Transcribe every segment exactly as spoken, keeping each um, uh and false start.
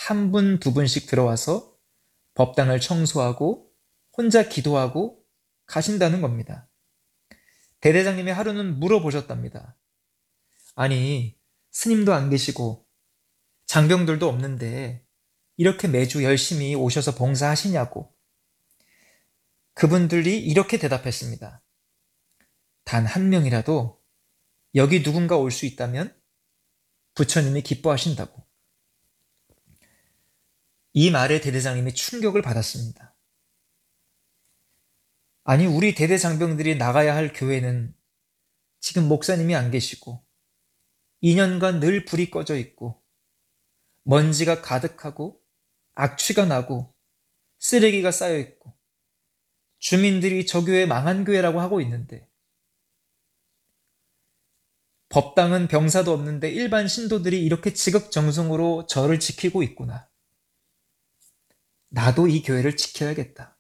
한 분, 두 분씩 들어와서 법당을 청소하고 혼자 기도하고 가신다는 겁니다. 대대장님이 하루는 물어보셨답니다. 아니, 스님도 안 계시고 장병들도 없는데 이렇게 매주 열심히 오셔서 봉사하시냐고. 그분들이 이렇게 대답했습니다. 단 한 명이라도 여기 누군가 올 수 있다면 부처님이 기뻐하신다고. 이 말에 대대장님이 충격을 받았습니다. 아니, 우리 대대장병들이 나가야 할 교회는 지금 목사님이 안 계시고 이 년간 늘 불이 꺼져 있고 먼지가 가득하고 악취가 나고 쓰레기가 쌓여 있고 주민들이 저 교회 망한 교회라고 하고 있는데 법당은 병사도 없는데 일반 신도들이 이렇게 지극정성으로 저를 지키고 있구나. 나도 이 교회를 지켜야겠다.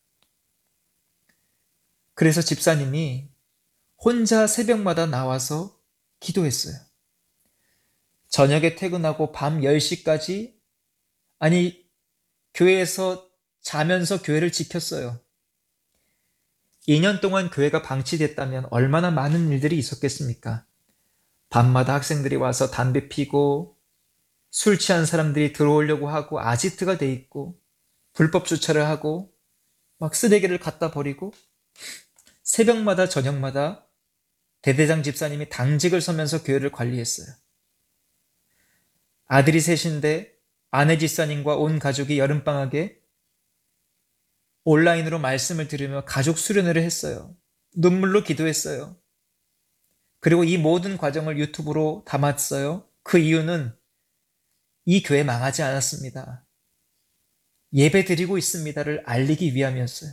그래서 집사님이 혼자 새벽마다 나와서 기도했어요. 저녁에 퇴근하고 밤 열 시까지, 아니, 교회에서 자면서 교회를 지켰어요. 이 년 동안 교회가 방치됐다면 얼마나 많은 일들이 있었겠습니까? 밤마다 학생들이 와서 담배 피고 술 취한 사람들이 들어오려고 하고 아지트가 돼 있고 불법 주차를 하고 막 쓰레기를 갖다 버리고 새벽마다 저녁마다 대대장 집사님이 당직을 서면서 교회를 관리했어요. 아들이 셋인데 아내 집사님과 온 가족이 여름방학에 온라인으로 말씀을 들으며 가족 수련회를 했어요. 눈물로 기도했어요. 그리고 이 모든 과정을 유튜브로 담았어요. 그 이유는 이 교회 망하지 않았습니다. 예배 드리고 있습니다를 알리기 위함이었어요.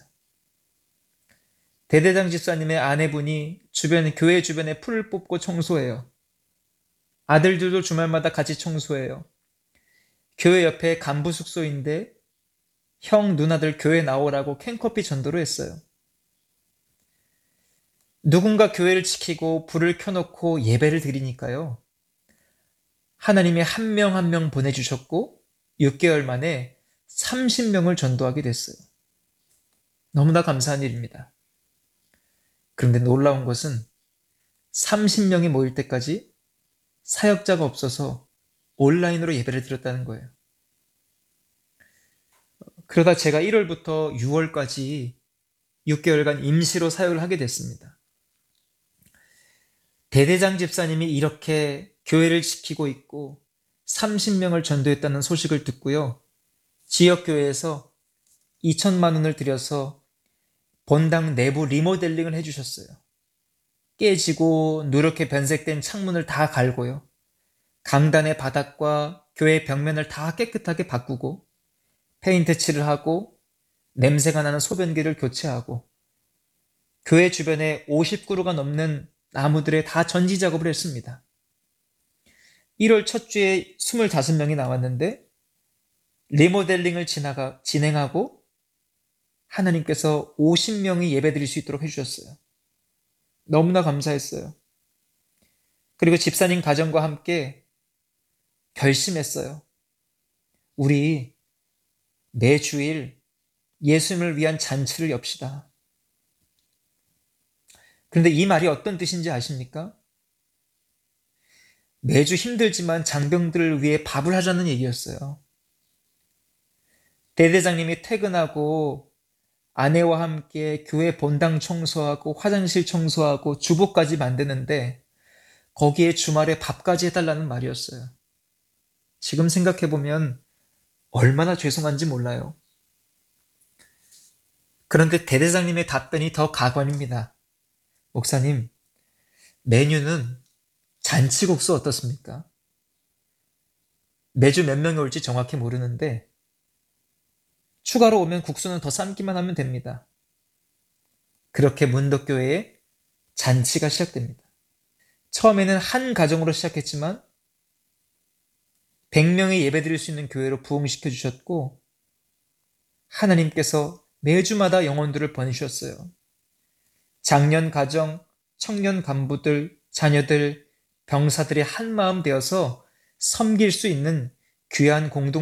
대대장 집사님의 아내분이 주변, 교회 주변에 풀을 뽑고 청소해요. 아들들도 주말마다 같이 청소해요. 교회 옆에 간부 숙소인데 형, 누나들 교회 나오라고 캔커피 전도를 했어요. 누군가 교회를 지키고 불을 켜놓고 예배를 드리니까요. 하나님이 한 명 한 명 보내주셨고 육 개월 만에 삼십 명을 전도하게 됐어요. 너무나 감사한 일입니다. 그런데 놀라운 것은 삼십 명이 모일 때까지 사역자가 없어서 온라인으로 예배를 드렸다는 거예요. 그러다 제가 일월부터 유월까지 육 개월간 임시로 사역을 하게 됐습니다. 대대장 집사님이 이렇게 교회를 지키고 있고 삼십 명을 전도했다는 소식을 듣고요. 지역교회에서 이천만 원을 들여서 본당 내부 리모델링을 해주셨어요. 깨지고 누렇게 변색된 창문을 다 갈고요. 강단의 바닥과 교회 벽면을 다 깨끗하게 바꾸고 페인트 칠을 하고 냄새가 나는 소변기를 교체하고 교회 주변에 오십 그루가 넘는 나무들에 다 전지 작업을 했습니다. 일월 첫 주에 이십오 명이 나왔는데 리모델링을 지나가, 진행하고 하나님께서 오십 명이 예배드릴 수 있도록 해주셨어요. 너무나 감사했어요. 그리고 집사님 가정과 함께 결심했어요. 우리 매주일 예수님을 위한 잔치를 엽시다. 그런데 이 말이 어떤 뜻인지 아십니까? 매주 힘들지만 장병들을 위해 밥을 하자는 얘기였어요. 대대장님이 퇴근하고 아내와 함께 교회 본당 청소하고 화장실 청소하고 주보까지 만드는데 거기에 주말에 밥까지 해달라는 말이었어요. 지금 생각해보면 얼마나 죄송한지 몰라요. 그런데 대대장님의 답변이 더 가관입니다. 목사님, 메뉴는 잔치국수 어떻습니까? 매주 몇 명이 올지 정확히 모르는데 추가로 오면 국수는 더 삶기만 하면 됩니다. 그렇게 문덕교회에 잔치가 시작됩니다. 처음에는 한 가정으로 시작했지만 백 명이 예배드릴 수 있는 교회로 부흥시켜 주셨고 하나님께서 매주마다 영혼들을 보내주셨어요. 장년 가정, 청년 간부들, 자녀들, 병사들이 한마음 되어서 섬길 수 있는 귀한 공동